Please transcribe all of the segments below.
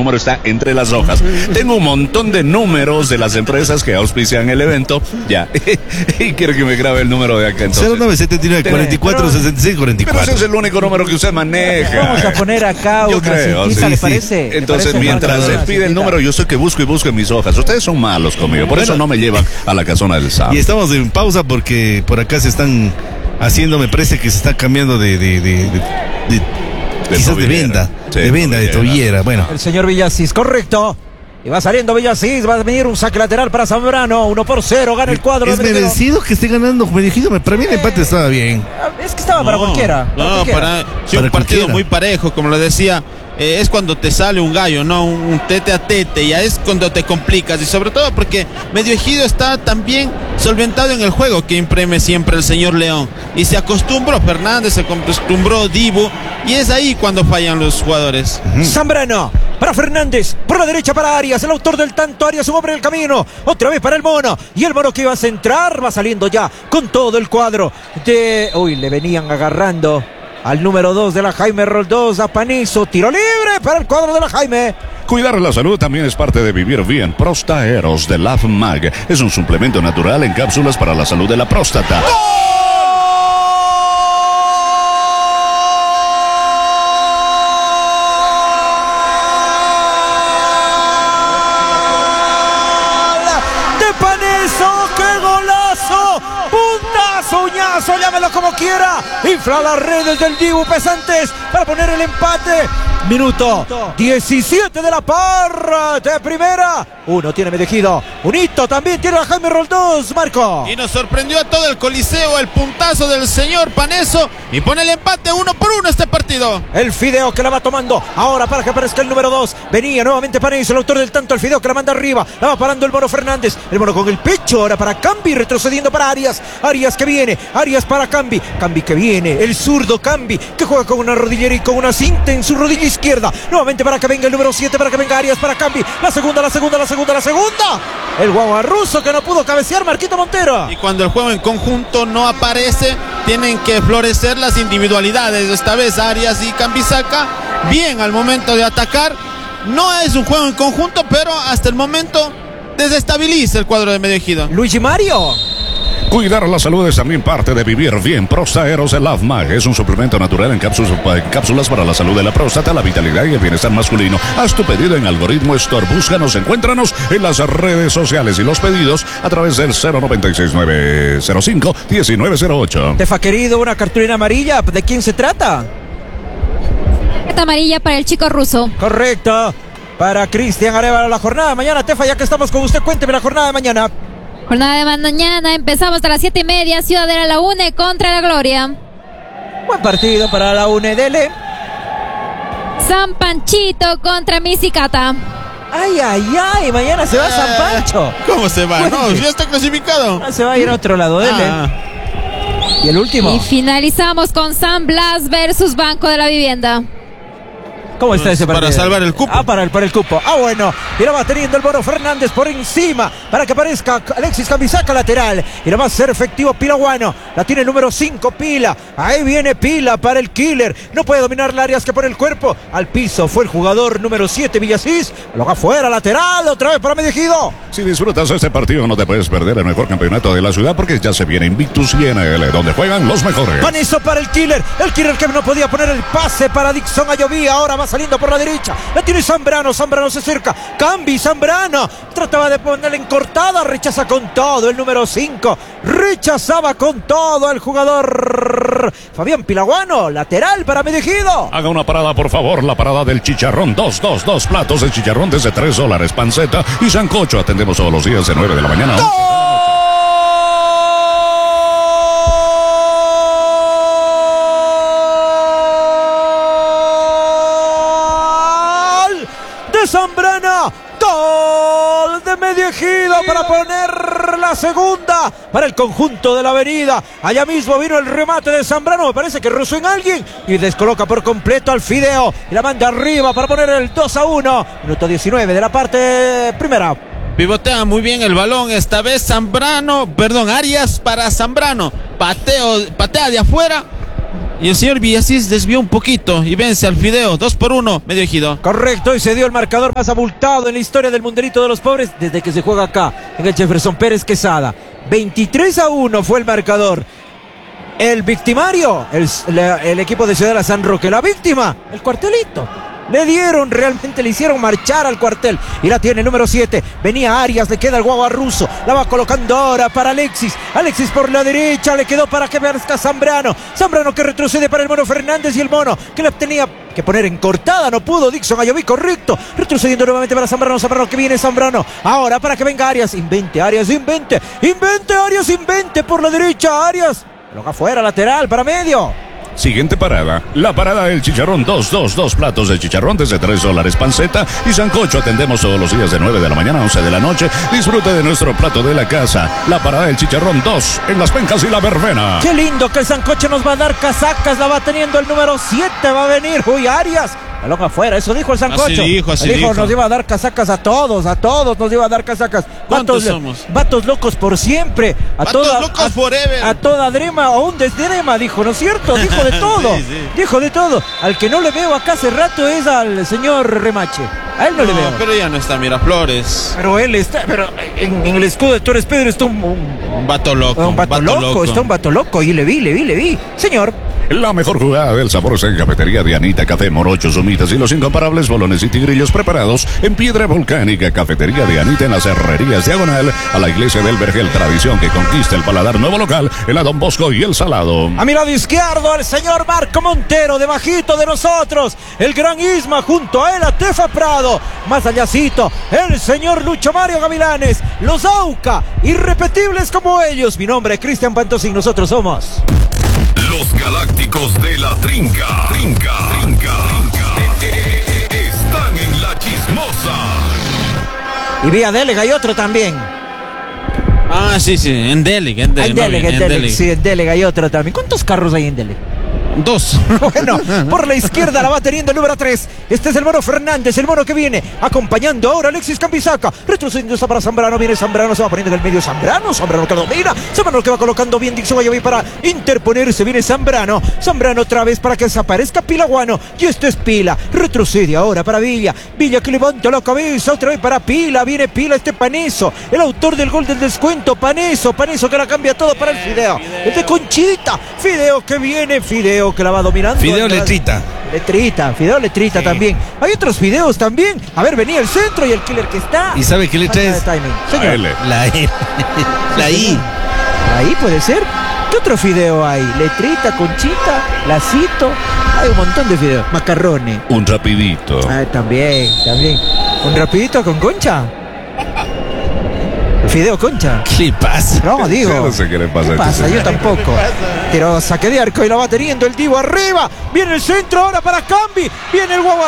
número está entre las hojas. Tengo un montón de números de las empresas que auspician el evento. Ya. Y quiero que me grabe el número de acá entonces. 0979 44 66 44. Pero ese es el único número que usted maneja. Vamos a poner acá Yo una creo, cintita, sí, ¿le sí. parece? Entonces, mientras se pide el número, yo soy que busco y busco en mis hojas. Ustedes son malos conmigo, por eso no me llevan a la casona del sábado. Y estamos en pausa porque por acá se están haciendo, me parece que se está cambiando quizás de venda, Sí, de tobillera. Bueno, El señor Villasís, correcto. Y va saliendo Villasís, va a venir un saque lateral para Zambrano, 1-0, gana el cuadro. es merecido que esté ganando Medejido. Para mí el empate estaba bien. Es que estaba para cualquiera. Para un partido cualquiera. muy parejo, como lo decía. Es cuando te sale un gallo, ¿no? Un tete a tete, ya es cuando te complicas. Y sobre todo porque Medejido está también solventado en el juego que imprime siempre el señor León. Y se acostumbró Fernández, se acostumbró Dibu. Y es ahí cuando fallan los jugadores. Zambrano para Fernández, por la derecha para Arias, el autor del tanto. Arias, un hombre en el camino, otra vez para el mono. Y el mono que iba a centrar va saliendo ya con todo el cuadro de... Uy, le venían agarrando al número 2 de la Jaime Roldós, a Panizo. Tiro libre para el cuadro de la Jaime. Cuidar la salud también es parte de vivir bien. Prostaeros de LavMag es un suplemento natural en cápsulas para la salud de la próstata. De Panizo, qué golazo. Puntazo, uñazo, llámelo como quiera. Infla las redes del Dibu Pesantes para poner el empate. Minuto 17 de la parra de primera. Uno tiene Medejido. Un hito también tiene a Jaime Roldós, Marco. Y nos sorprendió a todo el coliseo el puntazo del señor Paneso. Y pone el empate 1-1 este partido. El Fideo que la va tomando ahora para que aparezca el número 2. Venía nuevamente Paneso, el autor del tanto. El Fideo que la manda arriba. La va parando el mono Fernández. El mono con el pecho ahora para Cambi, retrocediendo para Arias. Arias que viene. Arias para Cambi. Cambi que viene. El zurdo Cambi que juega con una rodillera y con una cinta en su rodilla izquierda. Nuevamente para que venga el número 7, para que venga Arias para Cambi. La segunda. El guaguarruso que no pudo cabecear, Marquito Montero. Y cuando el juego en conjunto no aparece, tienen que florecer las individualidades. Esta vez Arias y Cambisaca, bien al momento de atacar. No es un juego en conjunto, pero hasta el momento desestabiliza el cuadro de Medejido. Luigi Mario. Cuidar la salud es también parte de vivir bien. Prostaeros de LavMag es un suplemento natural en cápsulas para la salud de la próstata, la vitalidad y el bienestar masculino. Haz tu pedido en Algoritmo Store. Búscanos, encuéntranos en las redes sociales y los pedidos a través del 096-905-1908. Tefa querido, una cartulina amarilla. ¿De quién se trata? Esta amarilla para el chico ruso. Correcto. Para Cristian Arevalo, la jornada de mañana. Tefa, ya que estamos con usted, cuénteme la jornada de mañana. Jornada de mañana, empezamos a las 7:30, Ciudadela La UNE contra la Gloria. Buen partido para la UNEDL. San Panchito contra Misicata. Ay, mañana se va San Pancho. ¿Cómo se va? No, ya está clasificado. Se va a ir a otro lado, dele. Y el último. Y finalizamos con San Blas versus Banco de la Vivienda. ¿Cómo está ese partido? Para salvar el cupo. Para el cupo. Bueno. Y la va teniendo el mono Fernández por encima para que aparezca Alexis Cambisaca lateral. Y la va a ser efectivo Pilaguano. La tiene el número 5, Pila. Ahí viene Pila para el killer. No puede dominar el Arias que pone el cuerpo al piso. Fue el jugador número 7, Villasís. Lo va fuera, lateral. Otra vez para Medejido. Si disfrutas este partido, no te puedes perder el mejor campeonato de la ciudad porque ya se viene Invictus INL, donde juegan los mejores. Panizo para el killer. El killer que no podía poner el pase para Dixon Ayovía. Ahora va saliendo por la derecha. La tiene Zambrano. Zambrano se acerca. Cambi Zambrano. Trataba de ponerle en cortada. Rechaza con todo. El número 5. Rechazaba con todo el jugador Fabián Pilaguano. Lateral para Medejido. Haga una parada, por favor. La parada del chicharrón. Dos platos de chicharrón desde $3. Panceta y sancocho. Atendemos todos los días de 9 de la mañana a 11 de la noche. Zambrana, gol de Medejido para poner la segunda para el conjunto de la Avenida. Allá mismo vino el remate de Zambrano, me parece que rozó en alguien y descoloca por completo al Fideo y la manda arriba para poner el 2-1. Minuto 19 de la parte primera. Pivotea muy bien el balón, esta vez Arias para Zambrano. Patea de afuera. Y el señor Villasís desvió un poquito y vence al Fideo. 2-1, Medio Ejido. Correcto, y se dio el marcador más abultado en la historia del Mundialito de los Pobres desde que se juega acá, en el Jefferson Pérez Quesada. 23-1 fue el marcador. El victimario, el equipo de Ciudadela San Roque. La víctima, el cuartelito. Realmente le hicieron marchar al cuartel. Y la tiene el número 7. Venía Arias, le queda el guagua ruso. La va colocando ahora para Alexis. Alexis por la derecha, le quedó para que aparezca Zambrano. Zambrano que retrocede para el Mono Fernández y el Mono que la tenía que poner en cortada, no pudo. Dixon Ayoví, correcto. Retrocediendo nuevamente para Zambrano. Zambrano que viene Zambrano. Ahora para que venga Arias. Invente Arias, invente. Invente Arias, invente por la derecha Arias. Lo afuera, lateral para medio. Siguiente parada, la parada del chicharrón 2 platos de chicharrón desde $3 panceta y sancocho. Atendemos todos los días de 9 de la mañana a 11 de la noche. Disfrute de nuestro plato de la casa. La parada del chicharrón 2 en Las Pencas y la Verbena. Qué lindo que el sancocho nos va a dar casacas. La va teniendo el número 7, va a venir. Uy, Arias. Balón afuera, eso dijo el sancocho. Así dijo. Nos iba a dar casacas a todos nos iba a dar casacas. ¿Cuántos somos? Vatos locos por siempre. Vatos locos forever. A toda drema o un desdrema, dijo, ¿no es cierto? Dijo de todo. Sí. Dijo de todo. Al que no le veo acá hace rato es al señor Remache. A él no le veo. Pero ya no está Miraflores. Pero él está, pero en el escudo de Torres Pedro está un vato loco. Un vato loco, está un vato loco. Y le vi. Señor. La mejor jugada del sabor está en Cafetería Dianita, café, morochos, humitas y los incomparables bolones y tigrillos preparados en piedra volcánica. Cafetería Dianita en las Herrerías, diagonal a la Iglesia del Vergel. Tradición que conquista el paladar. Nuevo local en la Don Bosco y el Salado. A mi lado izquierdo el señor Marco Montero, debajito de nosotros el gran Isma, junto a él a Tefa Prado. Más allácito el señor Lucho Mario Gavilanes. Los Auca, irrepetibles como ellos. Mi nombre es Cristian Pantosín, nosotros somos Los Galácticos de la Trinca. Están en la chismosa. Y vía Delega hay otro también. Sí, en Deleg. Sí, en Delega hay otro también. ¿Cuántos carros hay en Delega? 2. Bueno, por la izquierda la va teniendo el número 3. Este es el Mono Fernández, el Mono que viene acompañando ahora a Alexis Campisaca. Retrocediendo para Zambrano, viene Zambrano, se va poniendo en el medio Zambrano que domina, Zambrano que va colocando bien Dixon Ayoví para interponerse, viene Zambrano otra vez para que desaparezca Pilaguano. Y este es Pila, retrocede ahora para Villa que levanta la cabeza, otra vez para Pila, viene Pila, Paneso, el autor del gol del descuento, Paneso que la cambia todo para el Fideo, el de Conchita, Fideo que viene, Fideo que la va dominando. Fideo Letrita. Fideo Letrita sí. También. Hay otros fideos también. A ver, venía el centro y el killer que está. ¿Y sabe qué letra es? La L. La I. La I puede ser. ¿Qué otro fideo hay? Letrita, Conchita, Lacito. Hay un montón de fideos. Macarrones. Un rapidito. También. ¿Un rapidito con concha? Fideo Concha. ¿Qué le pasa? No, digo. No sé qué le pasa. ¿Qué pasa? Yo tampoco. Pero saque de arco y la va teniendo el Divo arriba. Viene el centro ahora para Cambi. Viene el Guagua.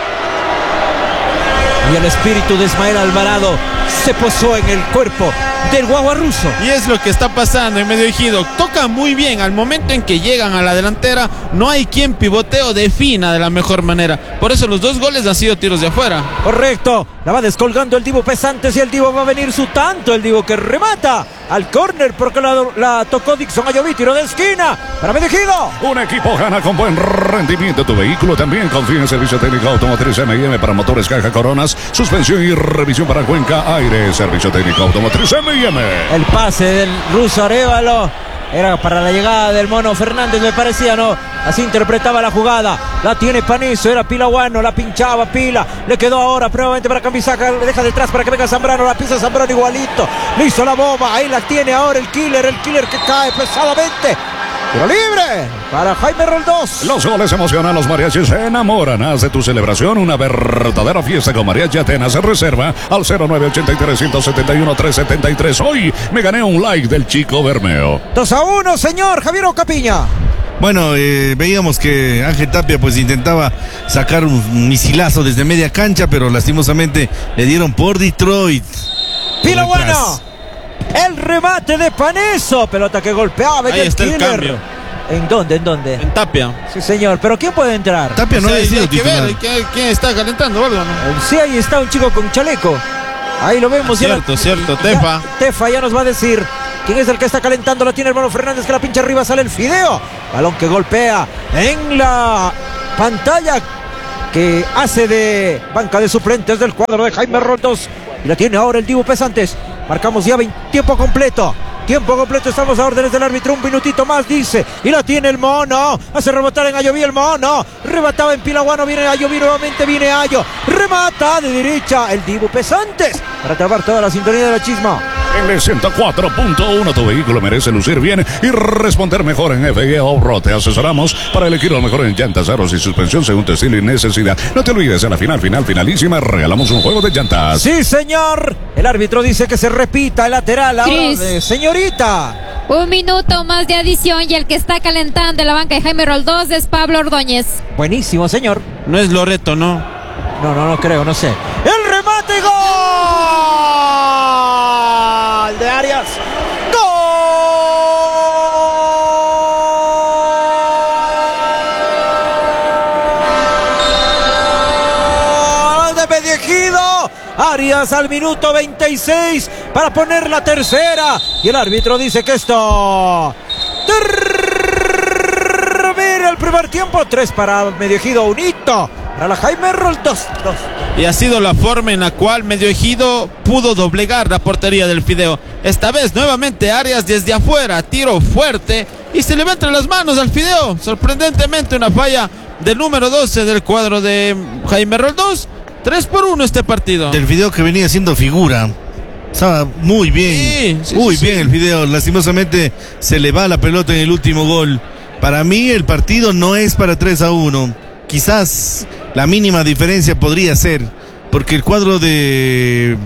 Y el espíritu de Ismael Alvarado se posó en el cuerpo del Guagua ruso. Y es lo que está pasando en Medio Ejido. Toca muy bien. Al momento en que llegan a la delantera, no hay quien pivoteo defina de la mejor manera. Por eso los 2 goles han sido tiros de afuera. Correcto. La va descolgando el Divo Pesantes y el Divo va a venir su tanto. El Divo que remata al córner porque la tocó Dixon Ayoví, tiro de esquina para Medio Ejido. Un equipo gana con buen rendimiento. Tu vehículo también confía en servicio técnico automotriz M&M para motores, caja, coronas, suspensión y revisión para Cuenca Aire. Servicio técnico automotriz M&M. El pase del ruso Arévalo era para la llegada del Mono Fernández, me parecía, ¿no? Así interpretaba la jugada. La tiene Paneso, era Pilaguano, la pinchaba Pila. Le quedó ahora nuevamente para Campisaca, le deja detrás para que venga Zambrano, la pisa Zambrano igualito. Le hizo la bomba, ahí la tiene ahora el killer que cae pesadamente. Tiro libre para Jaime Roldós. Los goles emocionan, los mariachis se enamoran. Haz de tu celebración una verdadera fiesta con Mariachi Atenas. Reserva al 0983-171-373. Hoy me gané un like del Chico Bermeo. 2-1, señor Javier Ocapiña. Bueno, veíamos que Ángel Tapia pues intentaba sacar un misilazo desde media cancha, pero lastimosamente le dieron por Detroit. Pilaguano. El remate de Paneso. Pelota que golpeaba. Ahí está el cambio. ¿En dónde? En Tapia. Sí, señor. ¿Pero quién puede entrar? Tapia no ha sido titular. ¿Quién está calentando algo, no? Sí, ahí está un chico con chaleco. Ahí lo vemos. Cierto, Tefa. Tefa ya nos va a decir ¿Quién es el que está calentando? Lo tiene el Mono Fernández, que la pincha arriba, sale el Fideo. Balón que golpea en la pantalla, que hace de banca de suplentes del cuadro de Jaime Roldós. Y la tiene ahora el Dibu Pesantes. Marcamos ya tiempo completo. Tiempo completo, estamos a órdenes del árbitro. Un minutito más, dice. Y la tiene el Mono. Hace rebotar en Ayoví el Mono. Rebataba en Pilaguano. Viene Ayoví nuevamente. Viene Ayo. Remata de derecha el Dibu Pesantes. Para tapar toda la sintonía de la chisma. En el 104.1 tu vehículo merece lucir bien y responder mejor en FG Off-Road. Te asesoramos para elegir lo mejor en llantas, aros y suspensión según tu estilo y necesidad. No te olvides, en la finalísima regalamos un juego de llantas. Sí, señor. El árbitro dice que se repita el lateral ahora de señorita. Un minuto más de adición y el que está calentando en la banca de Jaime Roldós es Pablo Ordóñez. Buenísimo, señor. No es Loreto, ¿no? No creo, no sé. El remate, gol de Arias. ¡Gol de Mediejido! Arias al minuto 26 para poner la tercera. Y el árbitro dice que esto termina el primer tiempo. 3 para Mediejido, 1 para la Jaime Roldós. Y ha sido la forma en la cual Medioejido pudo doblegar la portería del Fideo. Esta vez nuevamente Arias desde afuera, tiro fuerte y se le va entre las manos al Fideo. Sorprendentemente una falla del número 12 del cuadro de Jaime Roldós. 3-1 este partido. Del Fideo que venía siendo figura. Estaba muy bien, muy bien el Fideo. Lastimosamente se le va la pelota en el último gol. Para mí el partido no es para 3-1. Quizás la mínima diferencia podría ser, porque el cuadro de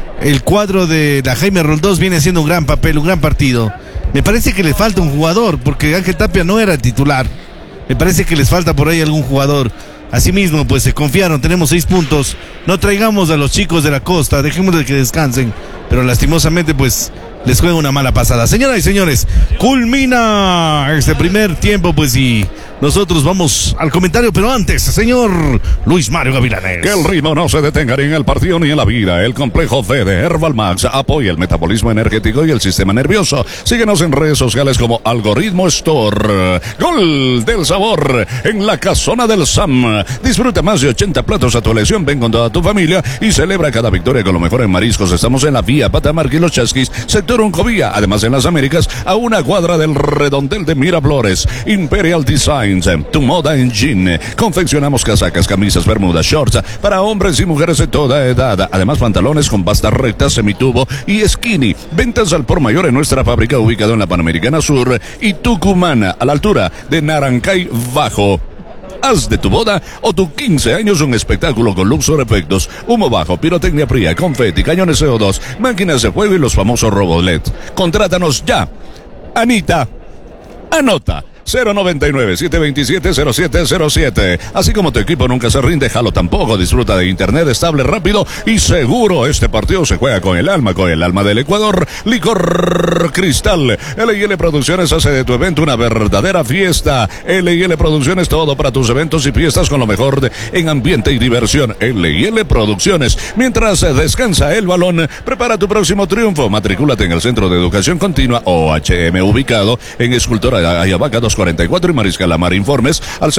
la Jaime Roldós viene haciendo un gran papel, un gran partido. Me parece que le falta un jugador, porque Ángel Tapia no era el titular. Me parece que les falta por ahí algún jugador. Asimismo, pues se confiaron, tenemos 6 puntos. No traigamos a los chicos de la costa, dejemos de que descansen. Pero lastimosamente, pues les juega una mala pasada. Señoras y señores, culmina este primer tiempo, pues, y nosotros vamos al comentario, pero antes, señor Luis Mario Gavilanes. Que el ritmo no se detenga ni en el partido ni en la vida. El complejo C de Herbal Max apoya el metabolismo energético y el sistema nervioso. Síguenos en redes sociales como Algoritmo Store. Gol del sabor en la casona del Sam. Disfruta más de 80 platos a tu elección. Ven con toda tu familia y celebra cada victoria con lo mejor en mariscos. Estamos en la vía Patamarca y Los Chasquis, sector Uncovía. Además, en las Américas, a una cuadra del redondel de Miraflores. Imperial Designs, tu moda en jean. Confeccionamos casacas, camisas, bermudas, shorts para hombres y mujeres de toda edad. Además, pantalones con bastas rectas, semitubo y skinny. Ventas al por mayor en nuestra fábrica ubicada en la Panamericana Sur y Tucumán, a la altura de Narancay Bajo. Haz de tu boda o tu 15 años un espectáculo con Luxor Efectos, humo bajo, pirotecnia fría, confeti, cañones CO2, máquinas de fuego y los famosos robos LED. Contrátanos ya. Anita, anota. 099-727-0707. Así como tu equipo nunca se rinde, Jalo tampoco. Disfruta de internet estable, rápido y seguro. Este partido se juega con el alma del Ecuador. Licor Cristal. L&L Producciones hace de tu evento una verdadera fiesta. L&L Producciones, todo para tus eventos y fiestas con lo mejor en ambiente y diversión. L&L Producciones. Mientras descansa el balón, prepara tu próximo triunfo. Matricúlate en el Centro de Educación Continua OHM, ubicado en Escultora Ayabaca 244 y Mariscal La Mar. Informes al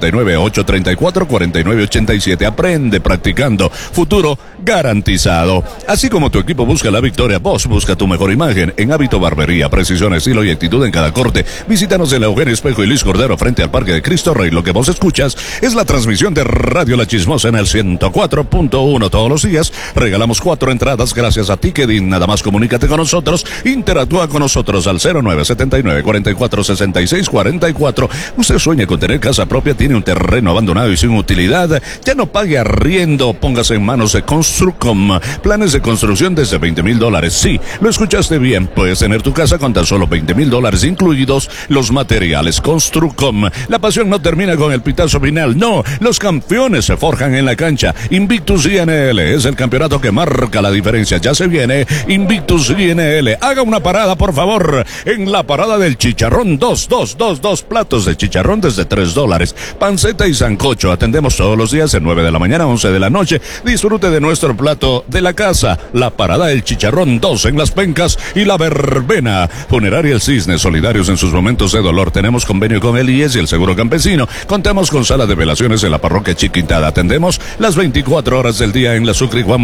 099-834-4987. Aprende practicando, futuro garantizado. Así como tu equipo busca la victoria, vos busca tu mejor imagen en Hábito Barbería, precisión, estilo y actitud en cada corte. Visítanos en la Eugenio Espejo y Luis Cordero frente al Parque de Cristo Rey. Lo que vos escuchas es la transmisión de Radio La Chismosa en el 104.1 todos los días. Regalamos 4 entradas gracias a Ticketing. Nada más comunícate con nosotros, interactúa con nosotros al 0979-446644. Usted sueña con tener casa propia, tiene un terreno abandonado y sin utilidad, ya no pague arriendo, póngase en manos de Construcom. Planes de construcción desde $20,000. Sí, lo escuchaste bien, puedes tener tu casa con tan solo $20,000 incluidos los materiales. Construcom. La pasión no termina con el pitazo final, no, los campeones se forjan en la cancha. Invictus INL es el campeonato que marca la diferencia. Ya se viene Invictus INL. Haga una parada, por favor, en la parada del Chicharrón 222. Tenemos 2 platos de chicharrón desde $3. Panceta y sancocho. Atendemos todos los días de 9 de la mañana a 11 de la noche. Disfrute de nuestro plato de la casa. La Parada del Chicharrón 2 en Las Pencas y La Verbena. Funeraria El Cisne, solidarios en sus momentos de dolor. Tenemos convenio con el IES y el Seguro Campesino. Contamos con sala de velaciones en la parroquia Chiquintada. Atendemos las 24 horas del día en la Sucre y Juan